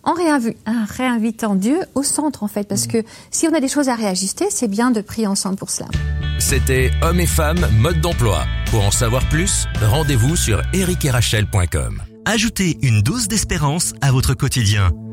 en réinvitant Dieu au centre, en fait. Parce que si on a des choses à réajuster, c'est bien de prier ensemble pour cela. C'était Hommes et femmes, mode d'emploi. Pour en savoir plus, rendez-vous sur ericetRachel.com. Ajoutez une dose d'espérance à votre quotidien.